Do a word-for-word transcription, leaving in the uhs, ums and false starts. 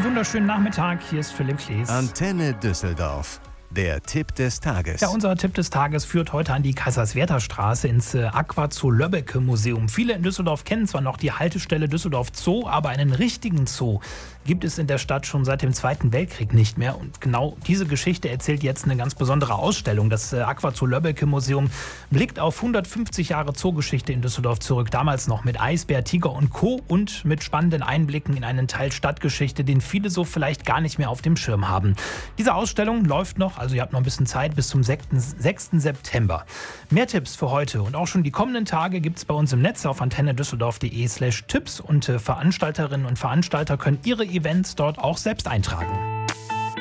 wunderschönen Nachmittag. Hier ist Philipp Klees. Antenne Düsseldorf. Der Tipp des Tages. Ja, unser Tipp des Tages führt heute an die Kaiserswerther Straße ins äh, Aqua-Zoo-Löbbecke Museum. Viele in Düsseldorf kennen zwar noch die Haltestelle Düsseldorf Zoo, aber einen richtigen Zoo gibt es in der Stadt schon seit dem Zweiten Weltkrieg nicht mehr. Und genau diese Geschichte erzählt jetzt eine ganz besondere Ausstellung. Das äh, Aqua-Zoo-Löbbecke Museum blickt auf hundertfünfzig Jahre Zoogeschichte in Düsseldorf zurück. Damals noch mit Eisbär, Tiger und Co. und mit spannenden Einblicken in einen Teil Stadtgeschichte, den viele so vielleicht gar nicht mehr auf dem Schirm haben. Diese Ausstellung läuft noch, also ihr habt noch ein bisschen Zeit, bis zum sechsten September. Mehr Tipps für heute und auch schon die kommenden Tage gibt es bei uns im Netz auf antennedüsseldorf.de slash Tipps und äh, Veranstalterinnen und Veranstalter können ihre Events dort auch selbst eintragen.